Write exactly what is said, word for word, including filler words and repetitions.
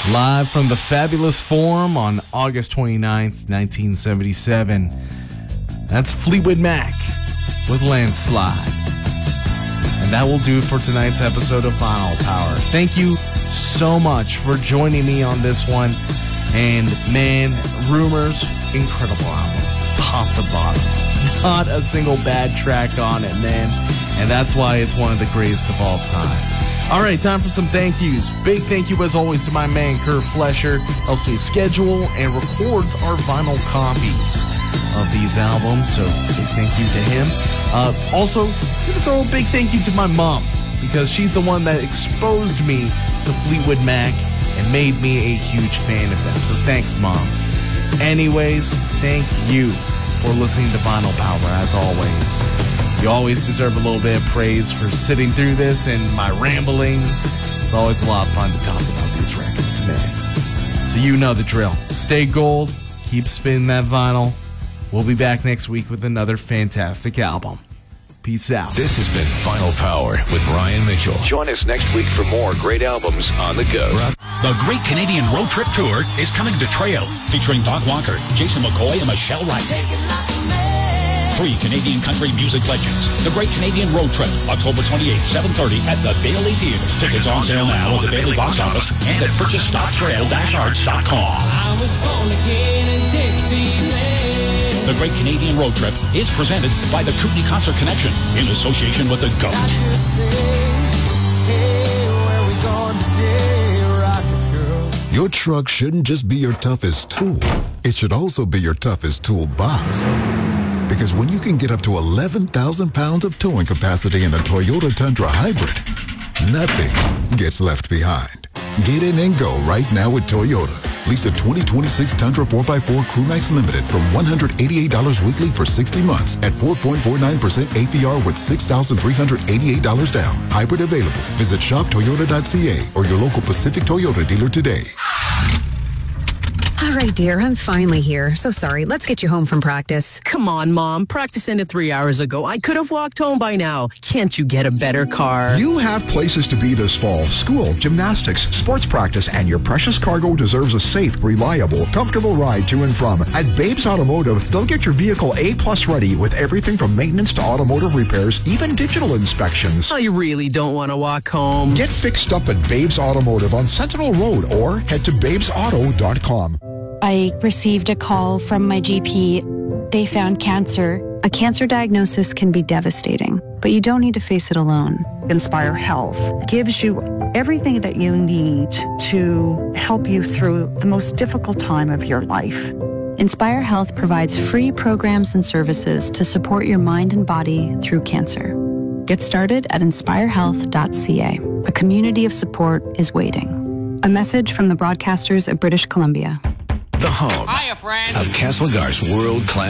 Live from the Fabulous Forum on August twenty-ninth, nineteen seventy-seven. That's Fleetwood Mac with Landslide. And that will do it for tonight's episode of Vinyl Power. Thank you so much for joining me on this one. And man, Rumors, incredible album. Top to bottom. Not a single bad track on it, man. And that's why it's one of the greatest of all time. All right, time for some thank yous. Big thank you, as always, to my man, Kurt Flesher. Helps me schedule and records our vinyl copies of these albums. So big thank you to him. Uh, also, I'm going to throw a big thank you to my mom, because she's the one that exposed me to Fleetwood Mac and made me a huge fan of them. So thanks, Mom. Anyways, thank you for listening to Vinyl Power, as always. You always deserve a little bit of praise for sitting through this and my ramblings. It's always a lot of fun to talk about these records, man. So you know the drill. Stay gold. Keep spinning that vinyl. We'll be back next week with another fantastic album. Peace out. This has been Vinyl Power with Ryan Mitchell. Join us next week for more great albums on the go. The Great Canadian Road Trip Tour is coming to Trail, featuring Doc Walker, Jason McCoy, and Michelle Wright. Three Canadian country music legends. The Great Canadian Road Trip, October twenty-eighth, seven thirty at the Bailey Theater. Tickets on sale now at the Bailey box office and at purchase dot trail dash arts dot com. I was born again in Dixieland. The Great Canadian Road Trip is presented by the Kootenai Concert Connection in association with the GOAT. Your truck shouldn't just be your toughest tool. It should also be your toughest toolbox. Because when you can get up to eleven thousand pounds of towing capacity in a Toyota Tundra Hybrid, nothing gets left behind. Get in and go right now with Toyota. Lease a twenty twenty-six Tundra four by four Crewmax Limited from one hundred eighty-eight dollars weekly for sixty months at four point four nine percent A P R with six thousand three hundred eighty-eight dollars down. Hybrid available. Visit shop toyota dot c a or your local Pacific Toyota dealer today. All right, dear, I'm finally here. So sorry. Let's get you home from practice. Come on, Mom. Practice ended three hours ago. I could have walked home by now. Can't you get a better car? You have places to be this fall. School, gymnastics, sports practice, and your precious cargo deserves a safe, reliable, comfortable ride to and from. At Babes Automotive, they'll get your vehicle A-plus ready with everything from maintenance to automotive repairs, even digital inspections. I really don't want to walk home. Get fixed up at Babes Automotive on Sentinel Road or head to babes auto dot com. I received a call from my G P. They found cancer. A cancer diagnosis can be devastating, but you don't need to face it alone. Inspire Health gives you everything that you need to help you through the most difficult time of your life. Inspire Health provides free programs and services to support your mind and body through cancer. Get started at inspire health dot c a. A community of support is waiting. A message from the broadcasters of British Columbia. The home Hiya, friend. of Castlegar's world-class